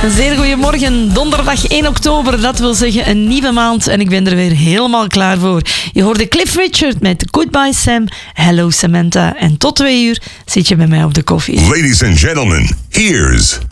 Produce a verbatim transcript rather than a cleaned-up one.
Een zeer goede morgen, donderdag één oktober, dat wil zeggen een nieuwe maand en ik ben er weer helemaal klaar voor. Je hoorde Cliff Richard met Goodbye Sam, Hello Samantha en tot twee uur zit je bij mij op de koffie. Ladies and gentlemen, here's